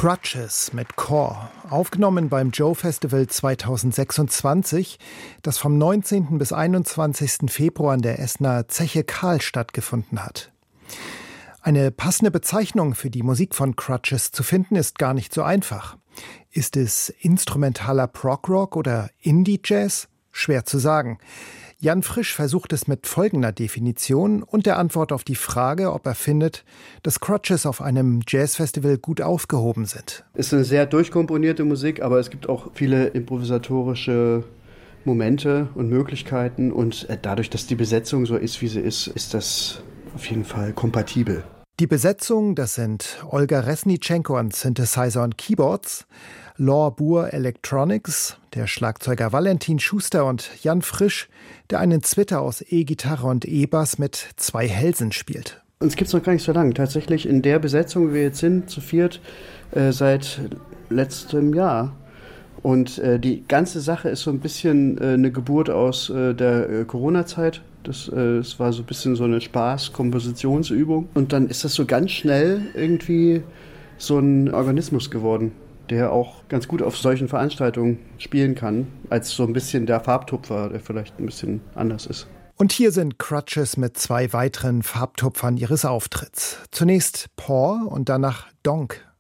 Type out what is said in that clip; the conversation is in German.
Crutches mit Core, aufgenommen beim Joe Festival 2026, das vom 19. bis 21. Februar in der Essener Zeche Karl stattgefunden hat. Eine passende Bezeichnung für die Musik von Crutches zu finden, ist gar nicht so einfach. Ist es instrumentaler Prog-Rock oder Indie-Jazz? Schwer zu sagen. Jan Frisch versucht es mit folgender Definition und der Antwort auf die Frage, ob er findet, dass Crutches auf einem Jazzfestival gut aufgehoben sind. Es ist eine sehr durchkomponierte Musik, aber es gibt auch viele improvisatorische Momente und Möglichkeiten. Und dadurch, dass die Besetzung so ist, wie sie ist, ist das auf jeden Fall kompatibel. Die Besetzung, das sind Olga Resnitschenko an Synthesizer und Keyboards, Laure Boer Electronics, der Schlagzeuger Valentin Schuster und Jan Frisch, der einen Zwitter aus E-Gitarre und E-Bass mit 2 Hälsen spielt. Uns gibt es noch gar nicht so lange. Tatsächlich in der Besetzung, wie wir jetzt sind, zu viert, seit letztem Jahr. Und die ganze Sache ist so ein bisschen eine Geburt aus der Corona-Zeit. Das war so ein bisschen so eine Spaß-Kompositionsübung. Und dann ist das so ganz schnell irgendwie so ein Organismus geworden, der auch ganz gut auf solchen Veranstaltungen spielen kann, als so ein bisschen der Farbtupfer, der vielleicht ein bisschen anders ist. Und hier sind Crutches mit 2 weiteren Farbtupfern ihres Auftritts. Zunächst Paw und danach Donk.